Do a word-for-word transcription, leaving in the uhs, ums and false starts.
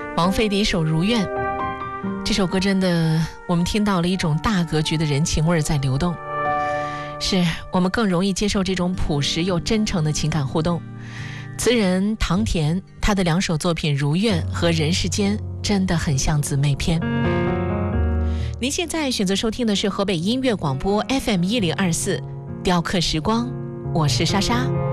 王菲的一首《如愿》，这首歌真的，我们听到了一种大格局的人情味在流动，是我们更容易接受这种朴实又真诚的情感互动。词人唐田，他的两首作品《如愿》和《人世间》真的很像姊妹篇。您现在选择收听的是河北音乐广播 F M 一零二四，雕刻时光，我是莎莎。